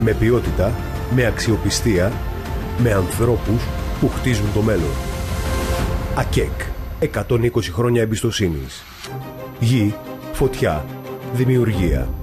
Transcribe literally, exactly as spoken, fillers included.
Με ποιότητα, με αξιοπιστία, με ανθρώπους που χτίζουν το μέλλον. ΑΚΕΚ. εκατόν είκοσι χρόνια εμπιστοσύνης. Γη, φωτιά, δημιουργία.